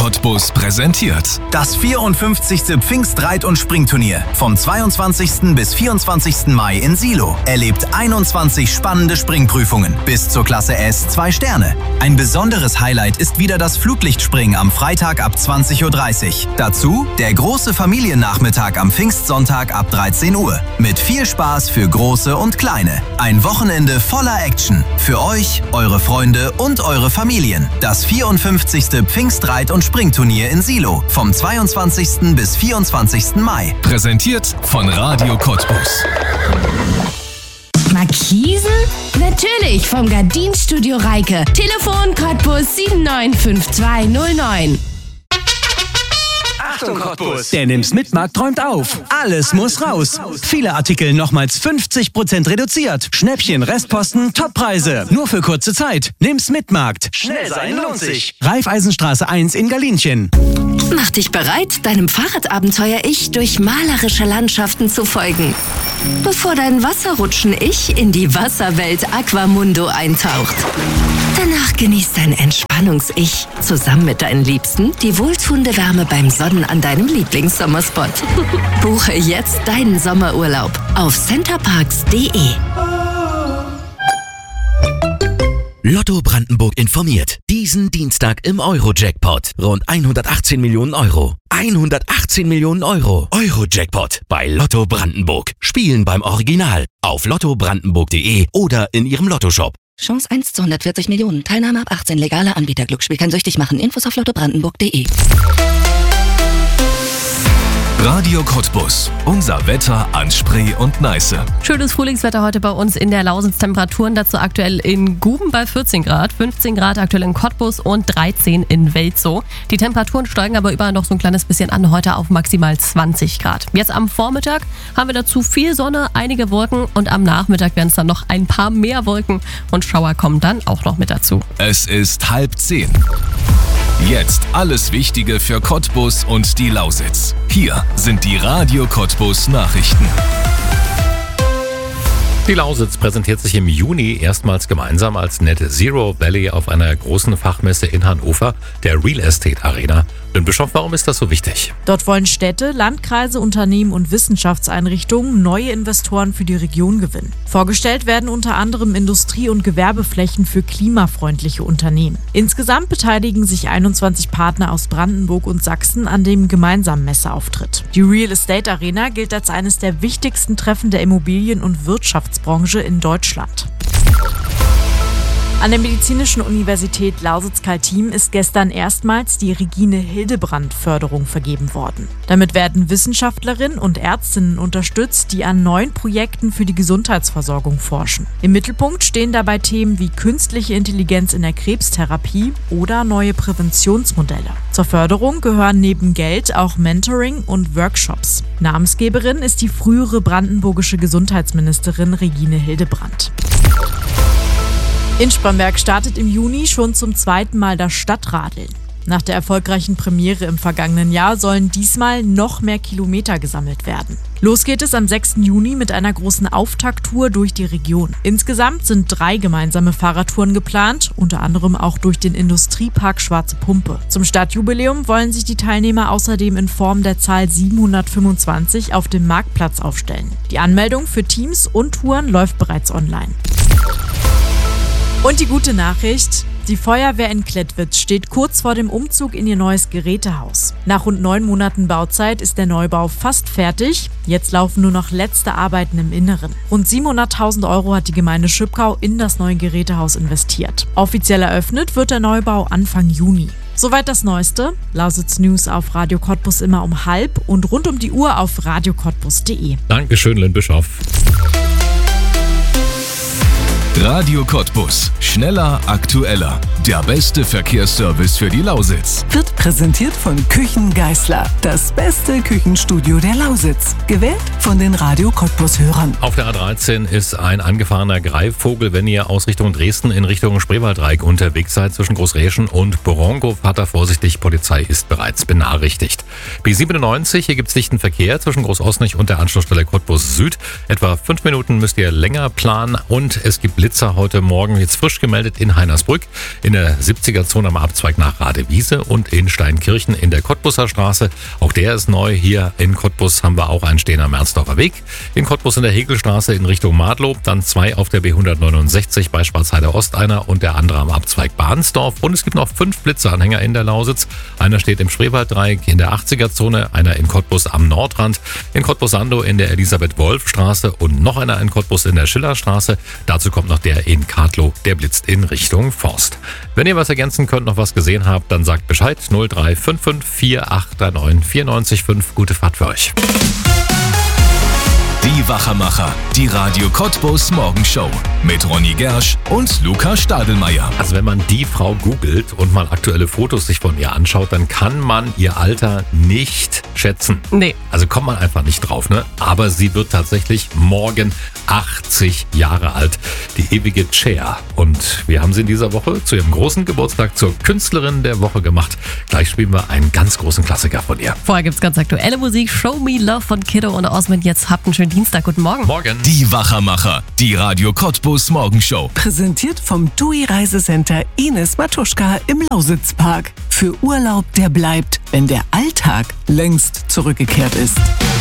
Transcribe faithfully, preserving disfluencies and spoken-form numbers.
Cottbus präsentiert das vierundfünfzigste Pfingstreit- und Springturnier vom zweiundzwanzigsten bis vierundzwanzigsten Mai in Silo. Erlebt einundzwanzig spannende Springprüfungen bis zur Klasse S zwei Sterne. Ein besonderes Highlight ist wieder das Flutlichtspringen am Freitag ab zwanzig Uhr dreißig. Dazu der große Familiennachmittag am Pfingstsonntag ab dreizehn Uhr. Mit viel Spaß für Große und Kleine. Ein Wochenende voller Action. Für euch, eure Freunde und eure Familien. Das vierundfünfzigste Pfingstreit- und Springturnier in Silo vom zweiundzwanzigsten bis vierundzwanzigsten Mai. Präsentiert von Radio Cottbus. Markisen? Natürlich, vom Gardinenstudio Reike. Telefon Cottbus sieben neun fünf zwei null neun. Achtung Cottbus! Der Nimm's mit Markt träumt auf. Alles muss raus. Viele Artikel nochmals fünfzig Prozent reduziert. Schnäppchen, Restposten, Toppreise. Nur für kurze Zeit. Nimm's mit Markt. Schnell sein lohnt sich. Raiffeisenstraße eins in Galinchen. Mach dich bereit, deinem Fahrradabenteuer-Ich durch malerische Landschaften zu folgen. Bevor dein Wasserrutschen-Ich in die Wasserwelt Aquamundo eintaucht. Danach genießt dein Entspannungs-Ich zusammen mit deinen Liebsten die wohltuende Wärme beim Sonnen an deinem Lieblingssommerspot. Buche jetzt deinen Sommerurlaub auf centerparks punkt de. Lotto Brandenburg informiert. Diesen Dienstag im Euro-Jackpot. Rund hundertachtzehn Millionen Euro. hundertachtzehn Millionen Euro. Euro-Jackpot bei Lotto Brandenburg. Spielen beim Original. Auf lotto brandenburg punkt de oder in Ihrem Lottoshop. Chance eins zu hundertvierzig Millionen. Teilnahme ab achtzehn. Legaler Anbieter. Glücksspiel kann süchtig machen. Infos auf lotto brandenburg punkt de. Radio Cottbus. Unser Wetter an Spree und Neiße. Schönes Frühlingswetter heute bei uns in der Lausitz. Temperaturen dazu aktuell in Guben bei vierzehn Grad, fünfzehn Grad aktuell in Cottbus und dreizehn in Welzow. Die Temperaturen steigen aber überall noch so ein kleines bisschen an, heute auf maximal zwanzig Grad. Jetzt am Vormittag haben wir dazu viel Sonne, einige Wolken und am Nachmittag werden es dann noch ein paar mehr Wolken und Schauer kommen dann auch noch mit dazu. Es ist halb zehn. Jetzt alles Wichtige für Cottbus und die Lausitz. Hier sind die Radio Cottbus Nachrichten. Die Lausitz präsentiert sich im Juni erstmals gemeinsam als Net Zero Valley auf einer großen Fachmesse in Hannover, der Real Estate Arena. Lynn Bischoff, warum ist das so wichtig? Dort wollen Städte, Landkreise, Unternehmen und Wissenschaftseinrichtungen neue Investoren für die Region gewinnen. Vorgestellt werden unter anderem Industrie- und Gewerbeflächen für klimafreundliche Unternehmen. Insgesamt beteiligen sich einundzwanzig Partner aus Brandenburg und Sachsen an dem gemeinsamen Messeauftritt. Die Real Estate Arena gilt als eines der wichtigsten Treffen der Immobilien- und Wirtschaftsbranche in Deutschland. An der Medizinischen Universität Lausitz-Kaltim ist gestern erstmals die Regine-Hildebrand-Förderung vergeben worden. Damit werden Wissenschaftlerinnen und Ärztinnen unterstützt, die an neuen Projekten für die Gesundheitsversorgung forschen. Im Mittelpunkt stehen dabei Themen wie künstliche Intelligenz in der Krebstherapie oder neue Präventionsmodelle. Zur Förderung gehören neben Geld auch Mentoring und Workshops. Namensgeberin ist die frühere brandenburgische Gesundheitsministerin Regine Hildebrand. In Spremberg startet im Juni schon zum zweiten Mal das Stadtradeln. Nach der erfolgreichen Premiere im vergangenen Jahr sollen diesmal noch mehr Kilometer gesammelt werden. Los geht es am sechsten Juni mit einer großen Auftakttour durch die Region. Insgesamt sind drei gemeinsame Fahrradtouren geplant, unter anderem auch durch den Industriepark Schwarze Pumpe. Zum Stadtjubiläum wollen sich die Teilnehmer außerdem in Form der Zahl siebenhundertfünfundzwanzig auf dem Marktplatz aufstellen. Die Anmeldung für Teams und Touren läuft bereits online. Und die gute Nachricht: Die Feuerwehr in Klettwitz steht kurz vor dem Umzug in ihr neues Gerätehaus. Nach rund neun Monaten Bauzeit ist der Neubau fast fertig. Jetzt laufen nur noch letzte Arbeiten im Inneren. Rund siebenhunderttausend Euro hat die Gemeinde Schüppkau in das neue Gerätehaus investiert. Offiziell eröffnet wird der Neubau Anfang Juni. Soweit das Neueste. Lausitz News auf Radio Cottbus immer um halb und rund um die Uhr auf radio cottbus punkt de. Dankeschön, Lynn Bischoff. Radio Cottbus. Schneller, aktueller. Der beste Verkehrsservice für die Lausitz. Wird präsentiert von Küchen Geisler. Das beste Küchenstudio der Lausitz. Gewählt von den Radio Cottbus-Hörern. Auf der A dreizehn ist ein angefahrener Greifvogel, wenn ihr aus Richtung Dresden in Richtung Spreewaldreieck unterwegs seid. Zwischen Großräschen und Borongo. Fahrt da vorsichtig, Polizei ist bereits benachrichtigt. B siebenundneunzig, hier gibt es dichten Verkehr zwischen Großosnich und der Anschlussstelle Cottbus Süd. Etwa fünf Minuten müsst ihr länger planen und es gibt Blitz Blitzer heute Morgen jetzt frisch gemeldet in Heinersbrück, in der siebziger-Zone am Abzweig nach Radewiese und in Steinkirchen in der Cottbuser Straße. Auch der ist neu. Hier in Cottbus haben wir auch einen stehen am Merzdorfer Weg. In Cottbus in der Hegelstraße in Richtung Madlow, dann zwei auf der B hundertneunundsechzig bei Schwarzheide Ost einer und der andere am Abzweig Bahnsdorf. Und es gibt noch fünf Blitzeranhänger in der Lausitz. Einer steht im Spreewalddreieck in der achtziger-Zone, einer in Cottbus am Nordrand, in Cottbus-Sando in der Elisabeth-Wolf-Straße und noch einer in Cottbus in der Schillerstraße. Dazu kommt noch der in Kadlow, der blitzt in Richtung Forst. Wenn ihr was ergänzen könnt, noch was gesehen habt, dann sagt Bescheid. null drei fünf fünf vier acht drei neun vier neun fünf. Gute Fahrt für euch. Die Wachermacher, die Radio Cottbus Morgenshow mit Ronny Gersch und Luca Stadelmeier. Also wenn man die Frau googelt und mal aktuelle Fotos sich von ihr anschaut, dann kann man ihr Alter nicht schätzen. Nee. Also kommt man einfach nicht drauf, ne? Aber sie wird tatsächlich morgen achtzig Jahre alt. Die ewige Cher. Und wir haben sie in dieser Woche zu ihrem großen Geburtstag zur Künstlerin der Woche gemacht. Gleich spielen wir einen ganz großen Klassiker von ihr. Vorher gibt's ganz aktuelle Musik. Show Me Love von Kiddo und Osmond. Jetzt habt einen schönen Dienstag. Guten Morgen. Morgen. Die Wachermacher, die Radio Cottbus Morgenshow. Präsentiert vom T U I Reisecenter Ines Matuschka im Lausitzpark. Für Urlaub, der bleibt, wenn der Alltag längst zurückgekehrt ist.